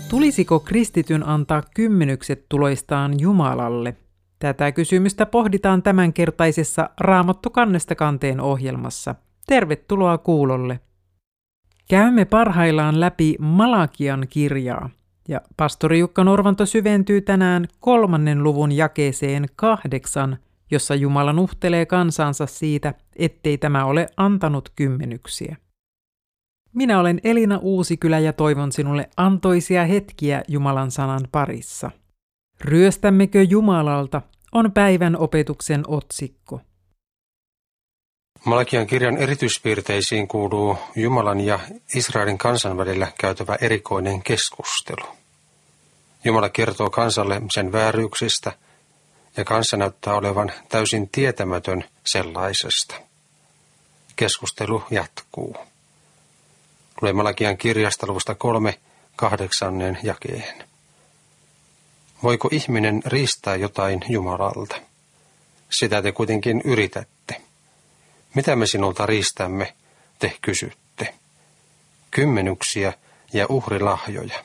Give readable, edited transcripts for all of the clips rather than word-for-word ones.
Tulisiko kristityn antaa kymmenykset tuloistaan Jumalalle? Tätä kysymystä pohditaan tämänkertaisessa Raamattu kannesta kanteen ohjelmassa. Tervetuloa kuulolle. Käymme parhaillaan läpi Malakian kirjaa, ja pastori Jukka Norvanto syventyy tänään 3. luvun jakeeseen 8, jossa Jumala nuhtelee kansansa siitä, ettei tämä ole antanut kymmenyksiä. Minä olen Elina Uusikylä ja toivon sinulle antoisia hetkiä Jumalan sanan parissa. Ryöstämmekö Jumalalta on päivän opetuksen otsikko. Malakian kirjan erityispiirteisiin kuuluu Jumalan ja Israelin kansan välillä käytävä erikoinen keskustelu. Jumala kertoo kansalle sen vääryyksistä ja kansa näyttää olevan täysin tietämätön sellaisesta. Keskustelu jatkuu. Lue Malakian kirjasta luvusta 3, 8. jakeen. Voiko ihminen riistää jotain Jumalalta? Sitä te kuitenkin yritätte. Mitä me sinulta riistämme, te kysytte? Kymmenyksiä ja uhrilahjoja.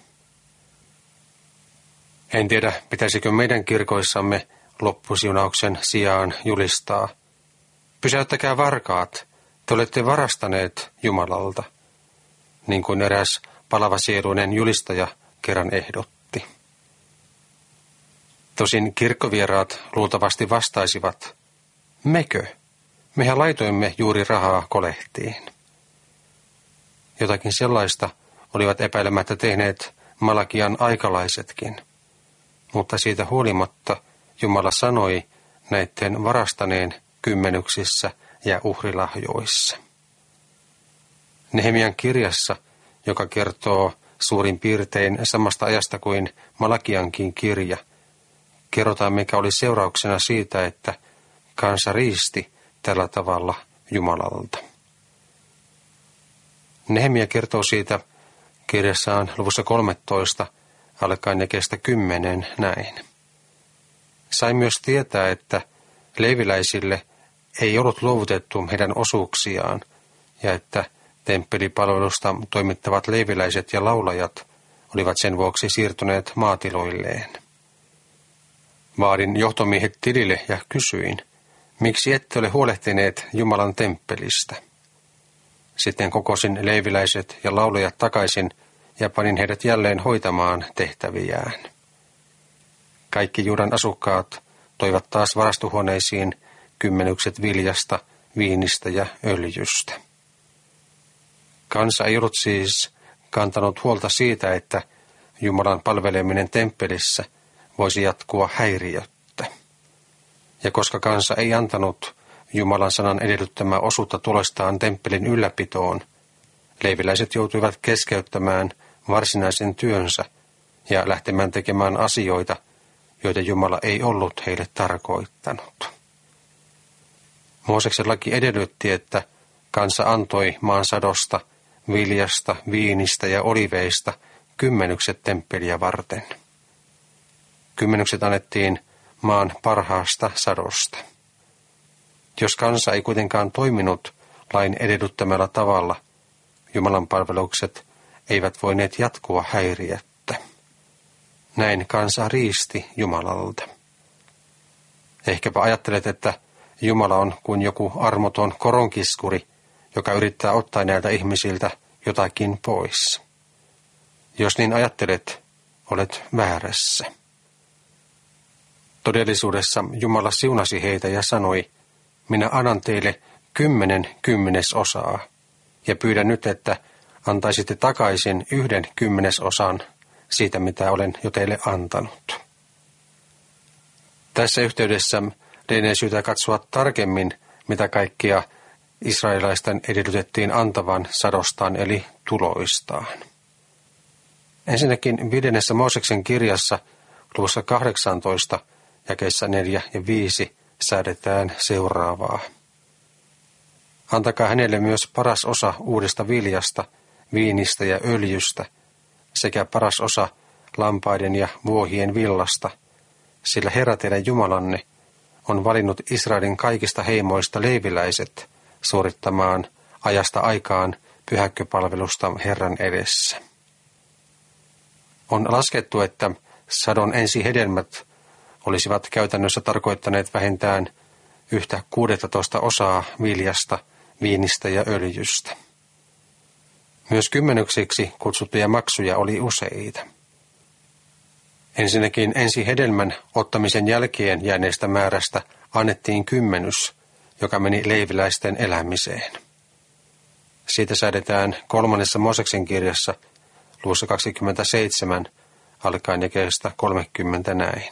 En tiedä, pitäisikö meidän kirkoissamme loppusiunauksen sijaan julistaa. Pysäyttäkää varkaat, te olette varastaneet Jumalalta, niin kuin eräs palavasieluinen julistaja kerran ehdotti. Tosin kirkkovieraat luultavasti vastaisivat, mekö? Mehän laitoimme juuri rahaa kolehtiin. Jotakin sellaista olivat epäilemättä tehneet Malakian aikalaisetkin, mutta siitä huolimatta Jumala sanoi näiden varastaneen kymmenyksissä ja uhrilahjoissa. Nehemian kirjassa, joka kertoo suurin piirtein samasta ajasta kuin Malakiankin kirja, kerrotaan mikä oli seurauksena siitä, että kansa riisti tällä tavalla Jumalalta. Nehemia kertoo siitä kirjassaan luvussa 13, alkaen jakeesta 10 näin. Sai myös tietää, että leeviläisille ei ollut luovutettu heidän osuuksiaan ja että temppelipalvelusta toimittavat leeviläiset ja laulajat olivat sen vuoksi siirtyneet maatiloilleen. Vaadin johtomiehet tilille ja kysyin, miksi ette ole huolehtineet Jumalan temppelistä? Sitten kokosin leeviläiset ja laulajat takaisin ja panin heidät jälleen hoitamaan tehtäviään. Kaikki Juudan asukkaat toivat taas varastohuoneisiin kymmenykset viljasta, viinistä ja öljystä. Kansa ei ollut siis kantanut huolta siitä, että Jumalan palveleminen temppelissä voisi jatkua häiriöttä. Ja koska kansa ei antanut Jumalan sanan edellyttämää osuutta tulostaan temppelin ylläpitoon, leeviläiset joutuivat keskeyttämään varsinaisen työnsä ja lähtemään tekemään asioita, joita Jumala ei ollut heille tarkoittanut. Mooseksen laki edellytti, että kansa antoi maan sadosta, viljasta, viinistä ja oliveista kymmenykset temppeliä varten. Kymmenykset annettiin maan parhaasta sadosta. Jos kansa ei kuitenkaan toiminut lain edellyttämällä tavalla, Jumalan palvelukset eivät voineet jatkua häiriöttä. Näin kansa riisti Jumalalta. Ehkäpä ajattelet, että Jumala on kuin joku armoton koronkiskuri, joka yrittää ottaa näiltä ihmisiltä jotakin pois. Jos niin ajattelet, olet väärässä. Todellisuudessa Jumala siunasi heitä ja sanoi, minä annan teille 10 kymmenesosaa ja pyydän nyt, että antaisitte takaisin 1 kymmenesosan siitä, mitä olen jo teille antanut. Tässä yhteydessä lienee syytä katsoa tarkemmin, mitä kaikkia israelaisten edellytettiin antavan sadostaan eli tuloistaan. Ensinnäkin 5. Mooseksen kirjassa luvussa 18, jakeissa 4 ja 5 säädetään seuraavaa. Antakaa hänelle myös paras osa uudesta viljasta, viinistä ja öljystä, sekä paras osa lampaiden ja vuohien villasta, sillä Herra teidän Jumalanne on valinnut Israelin kaikista heimoista leeviläiset suorittamaan ajasta aikaan pyhäkköpalvelusta Herran edessä. On laskettu, että sadon ensihedelmät olisivat käytännössä tarkoittaneet vähintään 1/16 viljasta, viinistä ja öljystä. Myös kymmenyksiksi kutsuttuja maksuja oli useita. Ensinnäkin ensihedelmän ottamisen jälkeen jääneestä määrästä annettiin kymmenys, joka meni leiviläisten elämiseen. Siitä säädetään 3. Mooseksen kirjassa luvussa 27 alkaen jakeesta 30 näin.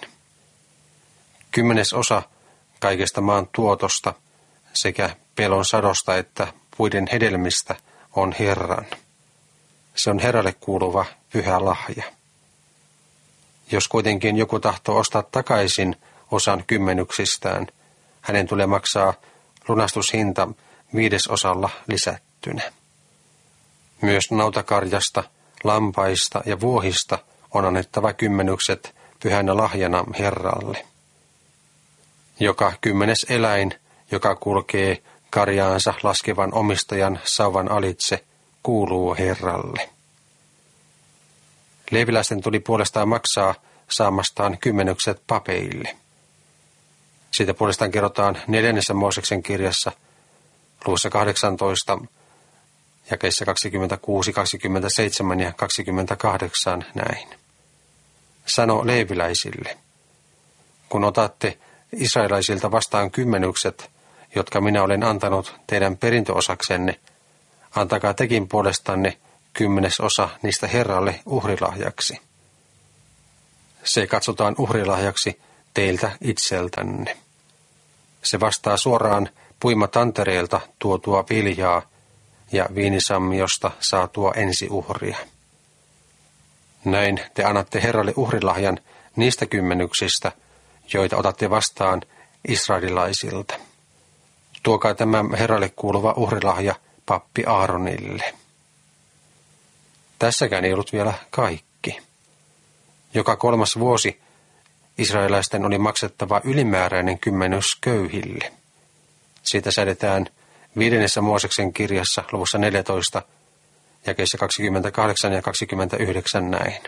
10% kaikesta maan tuotosta sekä pelon sadosta että puiden hedelmistä on Herran. Se on Herralle kuuluva pyhä lahja. Jos kuitenkin joku tahtoo ostaa takaisin osan kymmenyksistään, hänen tulee maksaa lunastushinta 5% lisättynä. Myös nautakarjasta, lampaista ja vuohista on annettava kymmenykset pyhänä lahjana Herralle. Joka 10. eläin, joka kulkee karjaansa laskevan omistajan sauvan alitse, kuuluu Herralle. Leeviläisten tuli puolestaan maksaa saamastaan kymmenykset papeille. Siitä puolestaan kerrotaan 4. Mooseksen kirjassa luvussa 18, jakeissa 26, 27 ja 28 näin. Sano leeviläisille, kun otatte israelaisilta vastaan kymmenykset, jotka minä olen antanut teidän perintöosaksenne, antakaa tekin puolestanne 10% niistä Herralle uhrilahjaksi. Se katsotaan uhrilahjaksi teiltä itseltänne. Se vastaa suoraan puimatantereelta tuotua viljaa ja viinisammiosta saatua ensiuhria. Näin te annatte Herralle uhrilahjan niistä kymmenyksistä, joita otatte vastaan israelilaisilta. Tuokaa tämä Herralle kuuluva uhrilahja pappi Aaronille. Tässäkään ei ollut vielä kaikki. Joka 3. vuosi israelaisten oli maksettava ylimääräinen kymmenys köyhille. Siitä säädetään 5. Mooseksen kirjassa luvussa 14, jakeissa 28 ja 29 näin.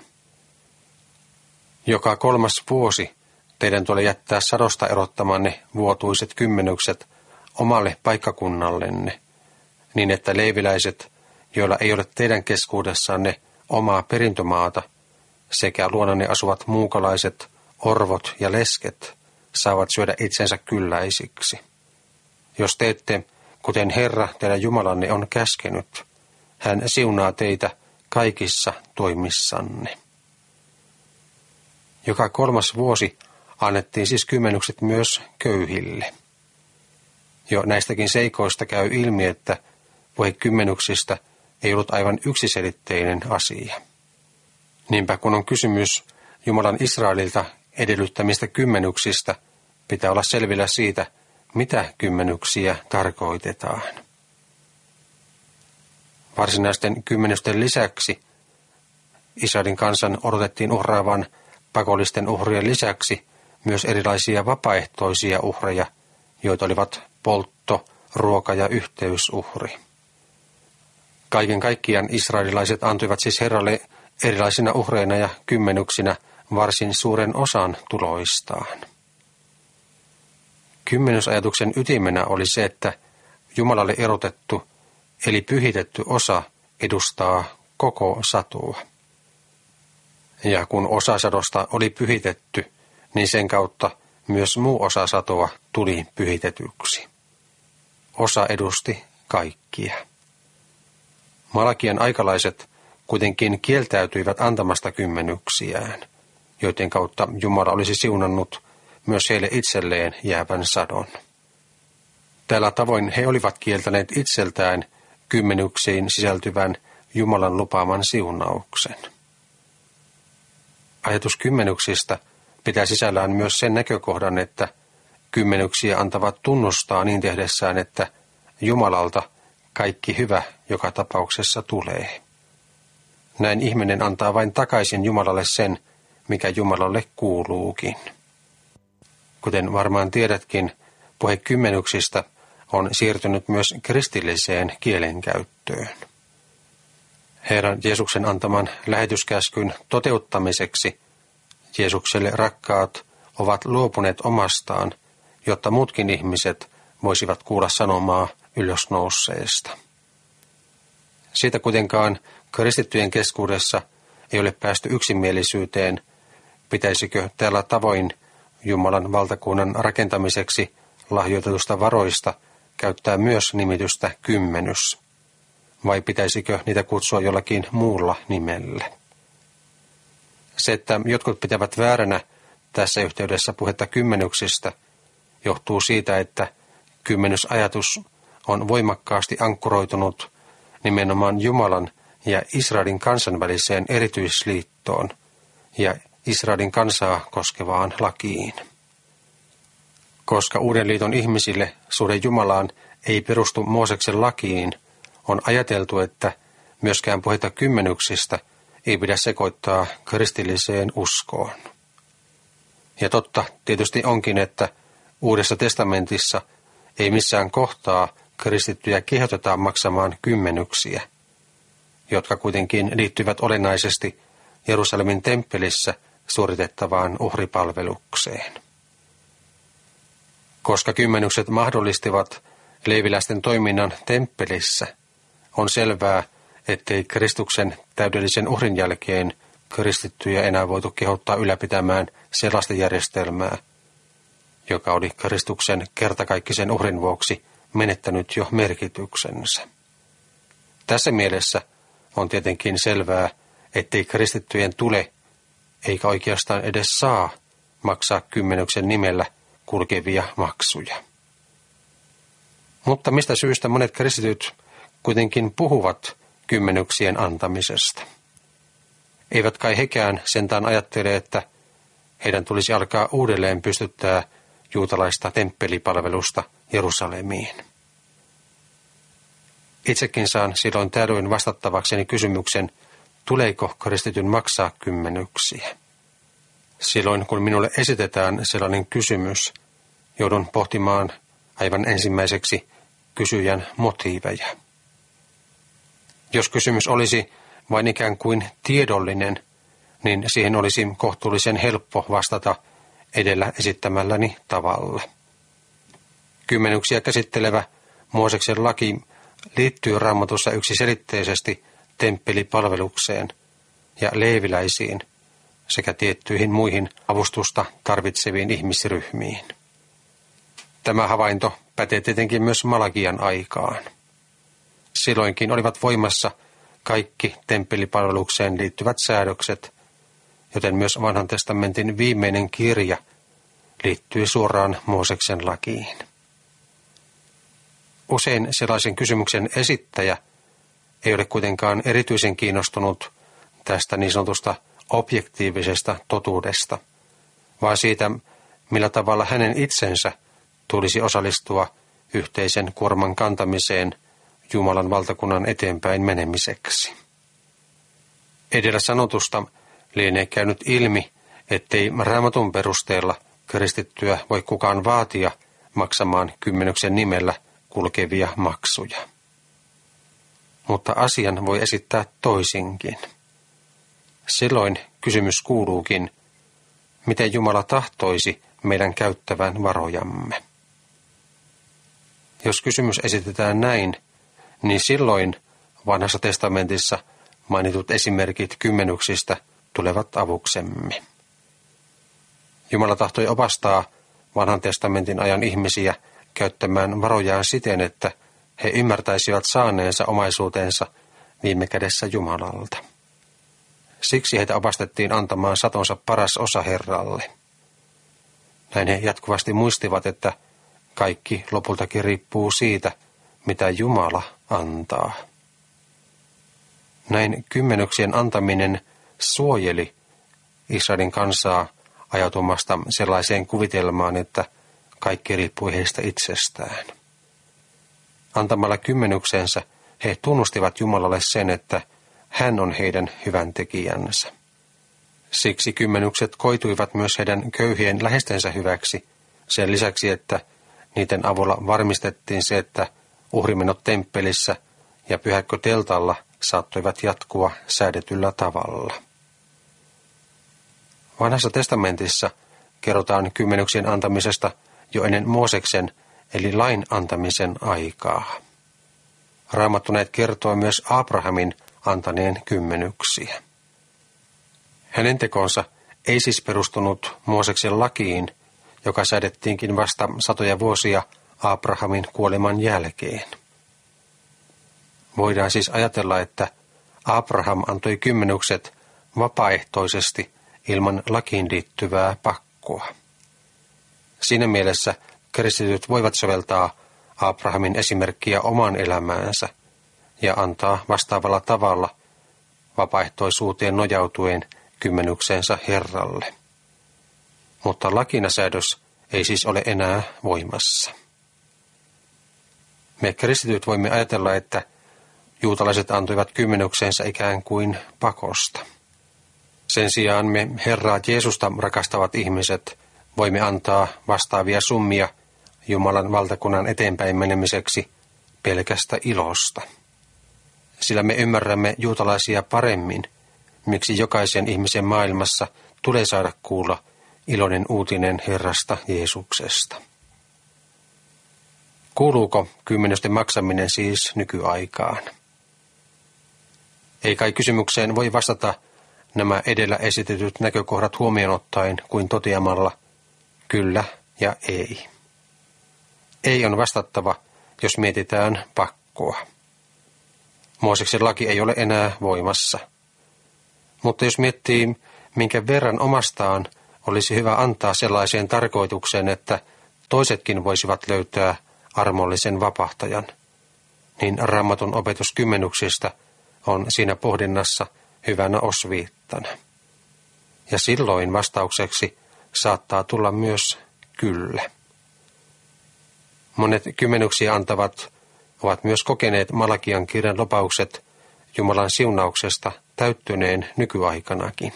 Joka 3. vuosi teidän tulee jättää sadosta erottamanne vuotuiset kymmenykset omalle paikkakunnallenne, niin että leeviläiset, joilla ei ole teidän keskuudessanne omaa perintömaata, sekä luonanne asuvat muukalaiset, orvot ja lesket, saavat syödä itsensä kylläisiksi. Jos teette, kuten Herra teidän Jumalanne on käskenyt, hän siunaa teitä kaikissa toimissanne. Joka 3. vuosi annettiin siis kymmenykset myös köyhille. Jo näistäkin seikoista käy ilmi, että puhe kymmenyksistä ei ollut aivan yksiselitteinen asia. Niinpä kun on kysymys Jumalan Israelilta edellyttämistä kymmenyksistä, pitää olla selvillä siitä, mitä kymmenyksiä tarkoitetaan. Varsinaisten kymmenysten lisäksi Israelin kansan odotettiin uhraavan pakollisten uhrien lisäksi myös erilaisia vapaaehtoisia uhreja, joita olivat poltto, ruoka ja yhteysuhri. Kaiken kaikkiaan israelilaiset antoivat siis Herralle erilaisina uhreina ja kymmenyksinä varsin suuren osan tuloistaan. Kymmenysajatuksen ytimenä oli se, että Jumalalle erotettu eli pyhitetty osa edustaa koko satoa. Ja kun osa sadosta oli pyhitetty, niin sen kautta myös muu osa satoa tuli pyhitetyksi. Osa edusti kaikkia. Malakian aikalaiset kuitenkin kieltäytyivät antamasta kymmenyksiään, joiden kautta Jumala olisi siunannut myös heille itselleen jäävän sadon. Tällä tavoin he olivat kieltäneet itseltään kymmenyksiin sisältyvän Jumalan lupaaman siunauksen. Ajatus kymmenyksistä pitää sisällään myös sen näkökohdan, että kymmenyksiä antavat tunnustaa niin tehdessään, että Jumalalta kaikki hyvä joka tapauksessa tulee. Näin ihminen antaa vain takaisin Jumalalle sen, mikä Jumalalle kuuluukin. Kuten varmaan tiedätkin, puhe kymmenyksistä on siirtynyt myös kristilliseen kielenkäyttöön. Herran Jeesuksen antaman lähetyskäskyn toteuttamiseksi Jeesukselle rakkaat ovat luopuneet omastaan, jotta muutkin ihmiset voisivat kuulla sanomaa ylösnousseesta. Siitä kuitenkaan kristittyjen keskuudessa ei ole päästy yksimielisyyteen, pitäisikö tällä tavoin Jumalan valtakunnan rakentamiseksi lahjoitetusta varoista käyttää myös nimitystä kymmenys, vai pitäisikö niitä kutsua jollakin muulla nimellä. Se, että jotkut pitävät vääränä tässä yhteydessä puhetta kymmenyksistä, johtuu siitä, että kymmenysajatus on voimakkaasti ankkuroitunut nimenomaan Jumalan ja Israelin kansan väliseen erityisliittoon ja Israelin kansaa koskevaan lakiin. Koska Uuden liiton ihmisille suhde Jumalaan ei perustu Mooseksen lakiin, on ajateltu, että myöskään puhetta kymmenyksistä ei pidä sekoittaa kristilliseen uskoon. Ja totta tietysti onkin, että Uudessa testamentissa ei missään kohtaa kristittyjä kehotetaan maksamaan kymmenyksiä, jotka kuitenkin liittyvät olennaisesti Jerusalemin temppelissä suoritettavaan uhripalvelukseen. Koska kymmenykset mahdollistivat leeviläisten toiminnan temppelissä, on selvää, ettei Kristuksen täydellisen uhrin jälkeen kristittyjä enää voitu kehottaa ylläpitämään sellaista järjestelmää, joka oli Kristuksen kertakaikkisen uhrin vuoksi menettänyt jo merkityksensä. Tässä mielessä on tietenkin selvää, ettei kristittyjen tule, eikä oikeastaan edes saa, maksaa kymmenyksen nimellä kulkevia maksuja. Mutta mistä syystä monet kristityt kuitenkin puhuvat kymmenyksien antamisesta? Eivät kai hekään sentään ajattele, että heidän tulisi alkaa uudelleen pystyttää juutalaista temppelipalvelusta Jerusalemiin. Itsekin saan silloin tällöin vastattavakseni kysymyksen, tuleeko kristityn maksaa kymmenyksiä. Silloin kun minulle esitetään sellainen kysymys, joudun pohtimaan aivan ensimmäiseksi kysyjän motiiveja. Jos kysymys olisi vain ikään kuin tiedollinen, niin siihen olisi kohtuullisen helppo vastata edellä esittämälläni tavalla. Kymmenyksiä käsittelevä Mooseksen laki liittyy Raamatussa yksiselitteisesti temppelipalvelukseen ja leeviläisiin sekä tiettyihin muihin avustusta tarvitseviin ihmisryhmiin. Tämä havainto pätee tietenkin myös Malakian aikaan. Silloinkin olivat voimassa kaikki temppelipalvelukseen liittyvät säädökset, joten myös Vanhan testamentin viimeinen kirja liittyy suoraan Mooseksen lakiin. Usein sellaisen kysymyksen esittäjä ei ole kuitenkaan erityisen kiinnostunut tästä niin sanotusta objektiivisesta totuudesta, vaan siitä, millä tavalla hänen itsensä tulisi osallistua yhteisen kuorman kantamiseen Jumalan valtakunnan eteenpäin menemiseksi. Edellä sanotusta lienee käynyt ilmi, ettei Raamatun perusteella kristittyä voi kukaan vaatia maksamaan kymmenyksen nimellä kulkevia maksuja. Mutta asian voi esittää toisinkin. Silloin kysymys kuuluukin, miten Jumala tahtoisi meidän käyttävän varojamme. Jos kysymys esitetään näin, niin silloin Vanhassa testamentissa mainitut esimerkit kymmenyksistä tulevat avuksemme. Jumala tahtoi opastaa Vanhan testamentin ajan ihmisiä käyttämään varojaan siten, että he ymmärtäisivät saaneensa omaisuutensa viime kädessä Jumalalta. Siksi heitä opastettiin antamaan satonsa paras osa Herralle. Näin he jatkuvasti muistivat, että kaikki lopultakin riippuu siitä, mitä Jumala antaa. Näin kymmenyksien antaminen suojeli Israelin kansaa ajautumasta sellaiseen kuvitelmaan, että kaikki riippui heistä itsestään. Antamalla kymmenyksensä he tunnustivat Jumalalle sen, että hän on heidän hyvän tekijänsä. Siksi kymmenykset koituivat myös heidän köyhien läheistensä hyväksi, sen lisäksi, että niiden avulla varmistettiin se, että uhrimenot temppelissä ja pyhäkköteltalla saattoivat jatkua säädetyllä tavalla. Vanhassa testamentissa kerrotaan kymmenyksien antamisesta jo ennen Mooseksen eli lain antamisen aikaa. Raamattu näet kertoo myös Abrahamin antaneen kymmenyksiä. Hänen tekonsa ei siis perustunut Mooseksen lakiin, joka säädettiinkin vasta satoja vuosia Abrahamin kuoleman jälkeen. Voidaan siis ajatella, että Abraham antoi kymmenykset vapaaehtoisesti ilman lakiin liittyvää pakkoa. Siinä mielessä kristityt voivat soveltaa Abrahamin esimerkkiä omaan elämäänsä ja antaa vastaavalla tavalla vapaaehtoisuuteen nojautuen kymmenyksensä Herralle. Mutta lakinasäädös ei siis ole enää voimassa. Me kristityt voimme ajatella, että juutalaiset antoivat kymmenyksensä ikään kuin pakosta. Sen sijaan me Herraa Jeesusta rakastavat ihmiset voimme antaa vastaavia summia Jumalan valtakunnan eteenpäin menemiseksi pelkästä ilosta. Sillä me ymmärrämme juutalaisia paremmin, miksi jokaisen ihmisen maailmassa tulee saada kuulla iloinen uutinen Herrasta Jeesuksesta. Kuuluuko kymmenysten maksaminen siis nykyaikaan? Ei kai kysymykseen voi vastata nämä edellä esitetyt näkökohdat huomioon ottaen kuin toteamalla kyllä ja ei. Ei on vastattava, jos mietitään pakkoa. Mooseksen laki ei ole enää voimassa. Mutta jos miettii, minkä verran omastaan olisi hyvä antaa sellaiseen tarkoitukseen, että toisetkin voisivat löytää armollisen vapahtajan, niin Raamatun opetus kymmenyksistä on siinä pohdinnassa hyvänä osviittana. Ja silloin vastaukseksi saattaa tulla myös kyllä. Monet kymmenyksiä antavat ovat myös kokeneet Malakian kirjan lupaukset Jumalan siunauksesta täyttyneen nykyaikanakin.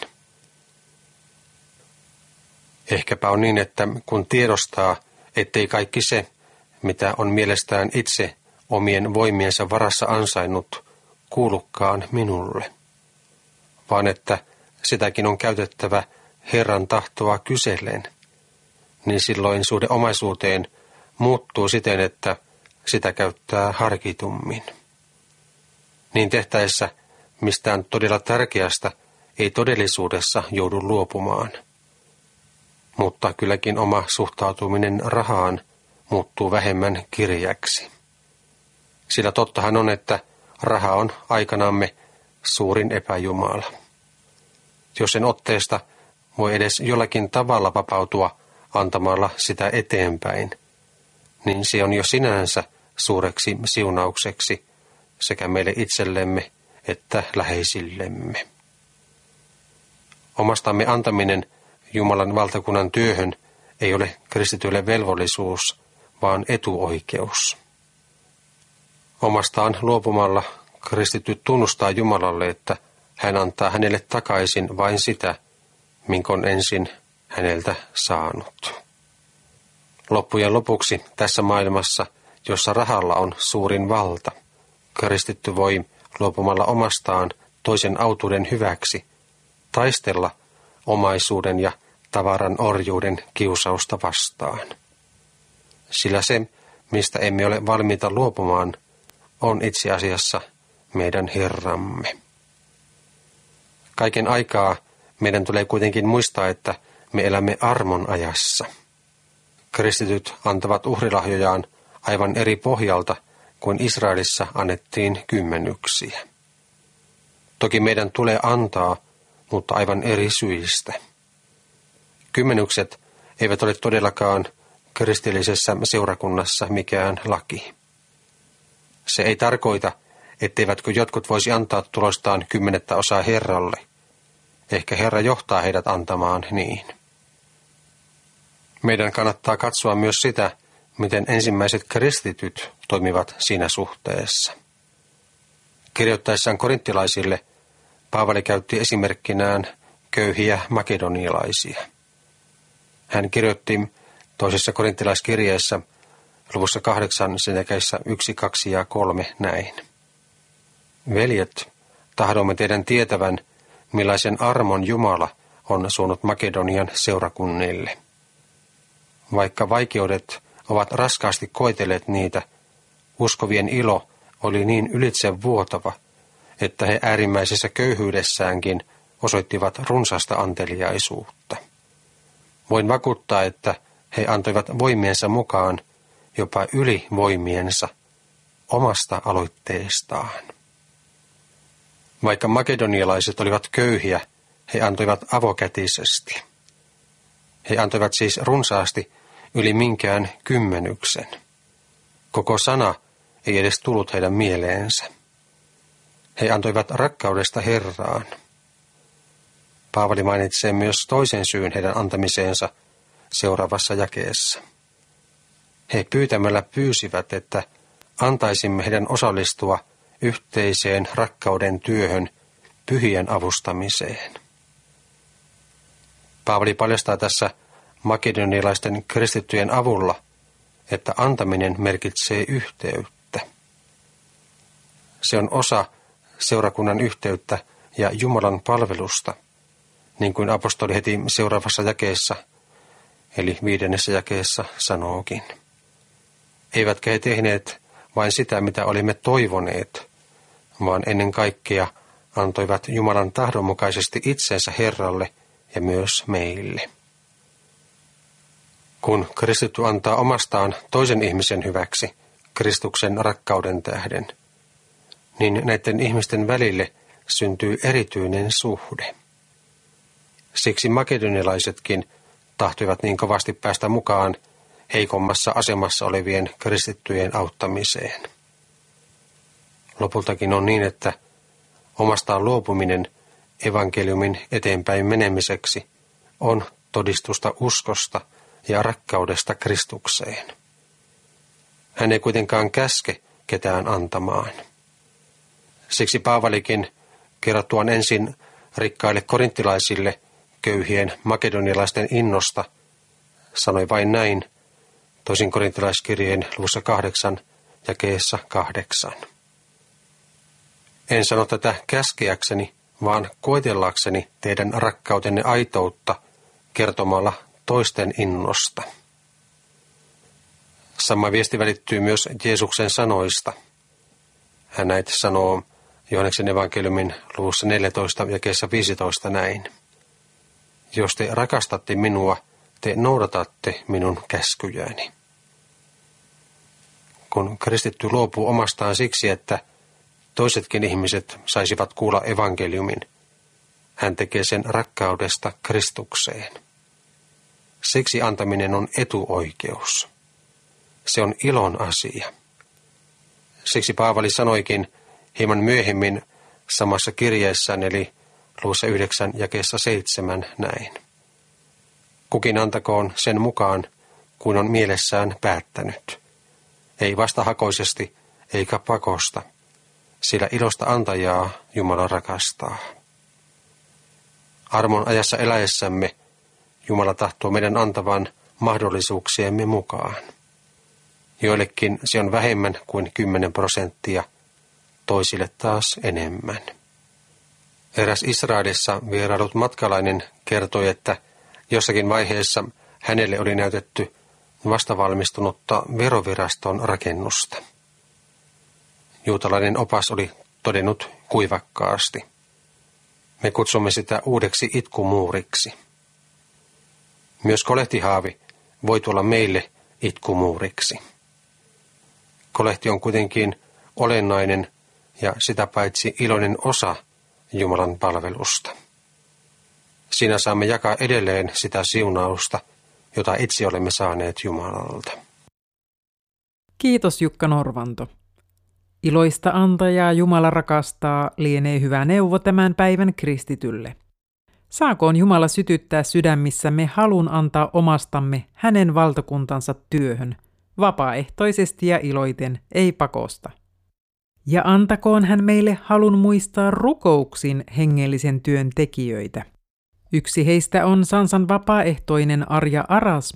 Ehkäpä on niin, että kun tiedostaa, ettei kaikki se, mitä on mielestään itse omien voimiensa varassa ansainnut, kuulukaan minulle, vaan että sitäkin on käytettävä Herran tahtoa kysellen, niin silloin suhde omaisuuteen muuttuu siten, että sitä käyttää harkitummin. Niin tehtäessä mistään todella tärkeästä ei todellisuudessa joudu luopumaan. Mutta kylläkin oma suhtautuminen rahaan muuttuu vähemmän kirjäksi. Sillä tottahan on, että raha on aikanamme suurin epäjumala. Jos sen otteesta voi edes jollakin tavalla vapautua antamalla sitä eteenpäin, niin se on jo sinänsä suureksi siunaukseksi sekä meille itsellemme että läheisillemme. Omastamme antaminen Jumalan valtakunnan työhön ei ole kristityille velvollisuus, vaan etuoikeus. Omastaan luopumalla kristityt tunnustaa Jumalalle, että hän antaa hänelle takaisin vain sitä, minkä on ensin häneltä saanut. Loppujen lopuksi tässä maailmassa, jossa rahalla on suurin valta, kristitty voi luopumalla omastaan toisen autuuden hyväksi taistella omaisuuden ja tavaran orjuuden kiusausta vastaan. Sillä se, mistä emme ole valmiita luopumaan, on itse asiassa meidän Herramme. Kaiken aikaa meidän tulee kuitenkin muistaa, että me elämme armon ajassa. Kristityt antavat uhrilahjojaan aivan eri pohjalta kuin Israelissa annettiin kymmenyksiä. Toki meidän tulee antaa, mutta aivan eri syistä. Kymmenykset eivät ole todellakaan kristillisessä seurakunnassa mikään laki. Se ei tarkoita, etteivätkö jotkut voisi antaa tulostaan 10% Herralle. Ehkä Herra johtaa heidät antamaan niin. Meidän kannattaa katsoa myös sitä, miten ensimmäiset kristityt toimivat siinä suhteessa. Kirjoittaessaan korinttilaisille Paavali käytti esimerkkinään köyhiä makedonialaisia. Hän kirjoitti toisessa korinttilaiskirjeessä luvussa 8 jakeissa 1, 2 ja 3 näin. Veljet, tahdomme teidän tietävän, millaisen armon Jumala on suonut Makedonian seurakunnille. Vaikka vaikeudet ovat raskaasti koetelleet niitä, uskovien ilo oli niin ylitsevuotava, että he äärimmäisessä köyhyydessäänkin osoittivat runsasta anteliaisuutta. Voin vakuuttaa, että he antoivat voimiensa mukaan, jopa yli voimiensa, omasta aloitteestaan. Vaikka makedonialaiset olivat köyhiä, he antoivat avokätisesti. He antoivat siis runsaasti yli minkään kymmenyksen. Koko sana ei edes tullut heidän mieleensä. He antoivat rakkaudesta Herraan. Paavali mainitsee myös toisen syyn heidän antamiseensa seuraavassa jakeessa. He pyytämällä pyysivät, että antaisimme heidän osallistua yhteiseen rakkauden työhön, pyhien avustamiseen. Paavali paljastaa tässä makedonialaisten kristittyjen avulla, että antaminen merkitsee yhteyttä. Se on osa seurakunnan yhteyttä ja Jumalan palvelusta, niin kuin apostoli heti seuraavassa jakeessa, eli 5. jakeessa sanookin. Eivätkä he tehneet vain sitä, mitä olimme toivoneet, vaan ennen kaikkea antoivat Jumalan tahdon mukaisesti itsensä Herralle ja myös meille. Kun kristitty antaa omastaan toisen ihmisen hyväksi Kristuksen rakkauden tähden, niin näiden ihmisten välille syntyy erityinen suhde. Siksi makedonialaisetkin tahtoivat niin kovasti päästä mukaan heikommassa asemassa olevien kristittyjen auttamiseen. Lopultakin on niin, että omastaan luopuminen evankeliumin eteenpäin menemiseksi on todistusta uskosta ja rakkaudesta Kristukseen. Hän ei kuitenkaan käske ketään antamaan. Siksi Paavalikin kerrottuaan ensin rikkaille korinttilaisille köyhien makedonialaisten innosta sanoi vain näin toisin korinttilaiskirjeen luvussa 8 jakeessa 8. En sano tätä käskeäkseni, vaan koetellakseni teidän rakkautenne aitoutta kertomalla toisten innosta. Sama viesti välittyy myös Jeesuksen sanoista. Hän näitä sanoo Johanneksen evankeliumin luvussa 14 jakeessa 15 näin. Jos te rakastatte minua, te noudatatte minun käskyjäni. Kun kristitty luopuu omastaan siksi, että toisetkin ihmiset saisivat kuulla evankeliumin, hän tekee sen rakkaudesta Kristukseen. Siksi antaminen on etuoikeus. Se on ilon asia. Siksi Paavali sanoikin hieman myöhemmin samassa kirjeessään, eli luvussa 9 jakeessa 7 näin. Kukin antakoon sen mukaan, kuin on mielessään päättänyt. Ei vastahakoisesti eikä pakosta, sillä ilosta antajaa Jumala rakastaa. Armon ajassa eläessämme Jumala tahtoo meidän antavan mahdollisuuksiemme mukaan. Joillekin se on vähemmän kuin 10%, toisille taas enemmän. Eräs Israelissa vierailut matkalainen kertoi, että jossakin vaiheessa hänelle oli näytetty vastavalmistunutta veroviraston rakennusta. Juutalainen opas oli todennut kuivakkaasti. Me kutsumme sitä uudeksi itkumuuriksi. Myös kolehtihaavi voi tulla meille itkumuuriksi. Kolehti on kuitenkin olennainen ja sitä paitsi iloinen osa Jumalan palvelusta. Siinä saamme jakaa edelleen sitä siunausta, jota itse olemme saaneet Jumalalta. Kiitos Jukka Norvanto. Iloista antajaa Jumala rakastaa lienee hyvä neuvo tämän päivän kristitylle. Saakoon Jumala sytyttää sydämissämme halun antaa omastamme hänen valtakuntansa työhön, vapaaehtoisesti ja iloiten, ei pakosta. Ja antakoon hän meille halun muistaa rukouksin hengellisen työn tekijöitä. Yksi heistä on Sansan vapaaehtoinen Arja Arasmo,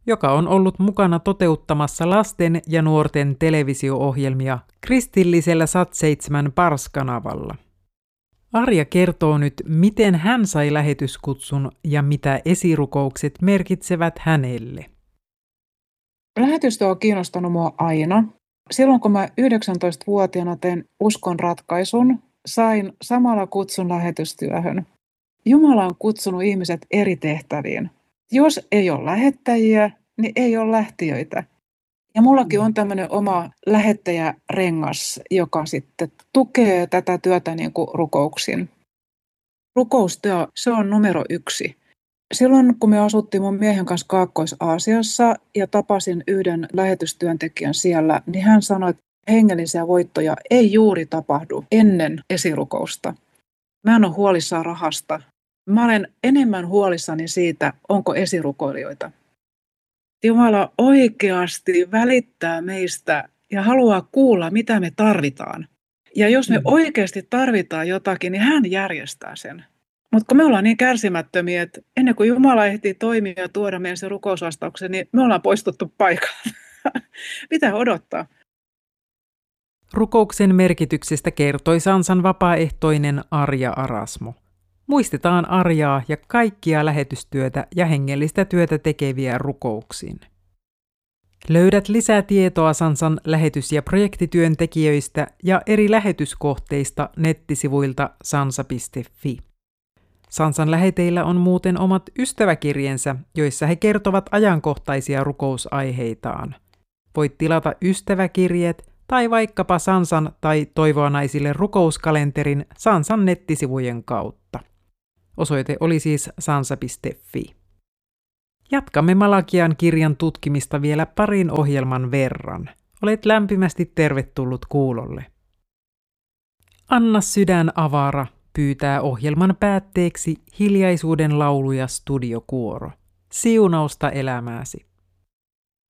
joka on ollut mukana toteuttamassa lasten ja nuorten televisio-ohjelmia kristillisellä Sat7 Pars-kanavalla. Arja kertoo nyt, miten hän sai lähetyskutsun ja mitä esirukoukset merkitsevät hänelle. Lähetystyö on kiinnostanut mua aina. Silloin kun mä 19-vuotiaana tein uskon ratkaisun, sain samalla kutsun lähetystyöhön. Jumala on kutsunut ihmiset eri tehtäviin. Jos ei ole lähettäjiä, niin ei ole lähtiöitä. Ja mullakin on tämmöinen oma lähettäjärengas, joka sitten tukee tätä työtä niin kuin rukouksin. Rukoustyö, se on numero 1. Silloin kun me asuttiin mun miehen kanssa Kaakkois-Aasiassa ja tapasin yhden lähetystyöntekijän siellä, niin hän sanoi, että hengellisiä voittoja ei juuri tapahdu ennen esirukousta. Mä en ole huolissaan rahasta. Mä olen enemmän huolissani siitä, onko esirukoilijoita. Jumala oikeasti välittää meistä ja haluaa kuulla, mitä me tarvitaan. Ja jos me oikeasti tarvitaan jotakin, niin hän järjestää sen. Mutta kun me ollaan niin kärsimättömiä, että ennen kuin Jumala ehtii toimia ja tuoda meidän se rukousvastauksen, niin me ollaan poistuttu paikalta. Mitä odottaa? Rukouksen merkityksestä kertoi Sansan vapaaehtoinen Arja Arasmo. Muistetaan Arjaa ja kaikkia lähetystyötä ja hengellistä työtä tekeviä rukouksiin. Löydät lisää tietoa Sansan lähetys- ja projektityöntekijöistä ja eri lähetyskohteista nettisivuilta sansa.fi. Sansan läheteillä on muuten omat ystäväkirjensä, joissa he kertovat ajankohtaisia rukousaiheitaan. Voit tilata ystäväkirjeet tai vaikkapa Sansan tai Toivoa naisille rukouskalenterin Sansan nettisivujen kautta. Osoite oli siis sansa.fi. Jatkamme Malakian kirjan tutkimista vielä parin ohjelman verran. Olet lämpimästi tervetullut kuulolle. Anna sydän avara pyytää ohjelman päätteeksi Hiljaisuuden laulu ja studiokuoro. Siunausta elämääsi.